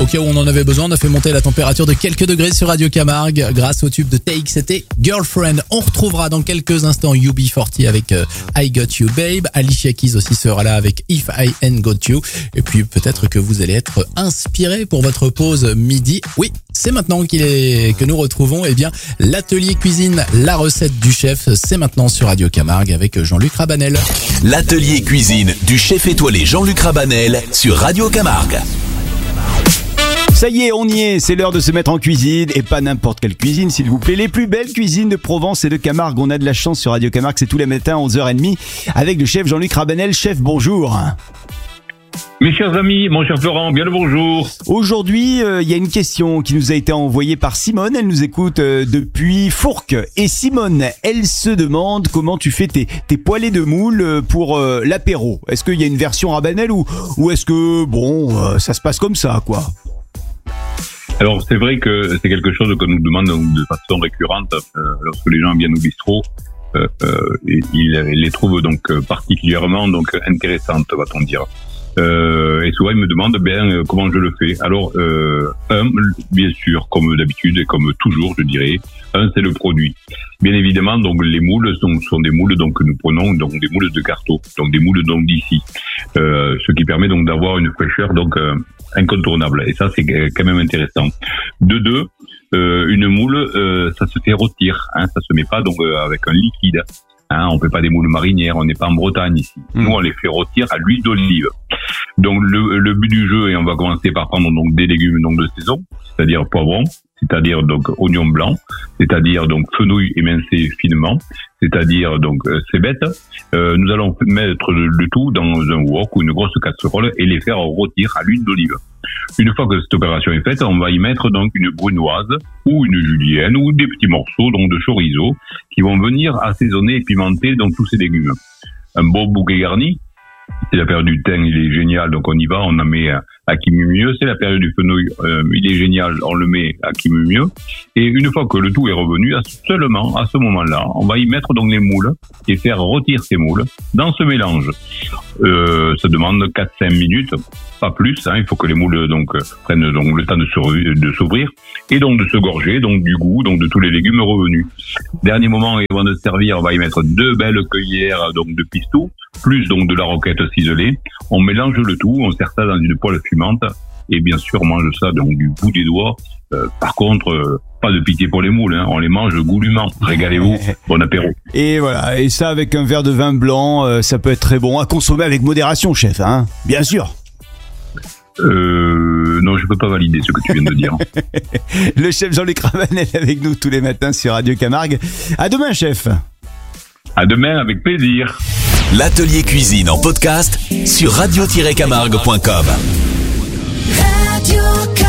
Au cas où on en avait besoin, on a fait monter la température de quelques degrés sur Radio Camargue grâce au tube de Take, c'était Girlfriend. On retrouvera dans quelques instants UB40 avec I Got You Babe. Alicia Keys aussi sera là avec If I Ain't Got You. Et puis peut-être que vous allez être inspiré pour votre pause midi. Oui, c'est maintenant que nous retrouvons l'atelier cuisine, la recette du chef. C'est maintenant sur Radio Camargue avec Jean-Luc Rabanel. L'atelier cuisine du chef étoilé Jean-Luc Rabanel sur Radio Camargue. Ça y est, on y est, c'est l'heure de se mettre en cuisine, et pas n'importe quelle cuisine, s'il vous plaît. Les plus belles cuisines de Provence et de Camargue. On a de la chance sur Radio Camargue, c'est tous les matins à 11h30 avec le chef Jean-Luc Rabanel. Chef, bonjour. Mes chers amis, mon cher Florent, bien le bonjour. Aujourd'hui, il y a une question qui nous a été envoyée par Simone. Elle nous écoute depuis Fourques. Et Simone, elle se demande comment tu fais tes poêlés de moules pour l'apéro. Est-ce qu'il y a une version Rabanel ou est-ce que, ça se passe comme ça, quoi? Alors, c'est vrai que c'est quelque chose que nous demandons de façon récurrente lorsque les gens viennent au bistrot. Ils les trouvent donc particulièrement intéressantes, va-t-on dire. Et souvent ils me demandent comment je le fais. Alors bien sûr, comme d'habitude et comme toujours, je dirais, c'est le produit. Bien évidemment, donc les moules sont des moules que nous prenons, donc des moules de Carto, donc des moules d'ici, ce qui permet donc d'avoir une fraîcheur incontournable. Et ça, c'est quand même intéressant. De deux, une moule, ça se fait rôtir, ça se met pas avec un liquide. On fait pas des moules marinières, on n'est pas en Bretagne ici. Nous, on les fait rôtir à l'huile d'olive. Donc le but du jeu, et on va commencer par prendre des légumes de saison, c'est-à-dire poivrons, c'est-à-dire oignons blancs, c'est-à-dire fenouil émincé finement, c'est-à-dire cébettes. Nous allons mettre le tout dans un wok ou une grosse casserole et les faire rôtir à l'huile d'olive. Une fois que cette opération est faite, on va y mettre une brunoise ou une julienne ou des petits morceaux de chorizo qui vont venir assaisonner et pimenter tous ces légumes. Un beau bouquet garni. C'est la période du thym, il est génial, donc on y va, on en met à qui mieux. C'est la période du fenouil, il est génial, on le met à qui mieux. Et une fois que le tout est revenu, seulement à ce moment-là, on va y mettre les moules et faire rôtir ces moules dans ce mélange. Ça demande 4-5 minutes, pas plus. Il faut que les moules prennent le temps de s'ouvrir et de se gorger du goût de tous les légumes revenus. Dernier moment, avant de servir, on va y mettre 2 belles cuillères de pistou, plus de la roquette ciselée. On mélange le tout, on sert ça dans une poêle fumante et bien sûr on mange ça du bout des doigts. Par contre, pas de pitié pour les moules, on les mange goulûment. Régalez-vous, bon apéro. Et voilà, et ça avec un verre de vin blanc, ça peut être très bon à consommer avec modération, chef, bien sûr. Non, je peux pas valider ce que tu viens de dire. Le chef Jean-Luc Rabanel avec nous tous les matins sur Radio Camargue. À demain, chef. À demain, avec plaisir. L'atelier cuisine en podcast sur radio-camargue.com. Radio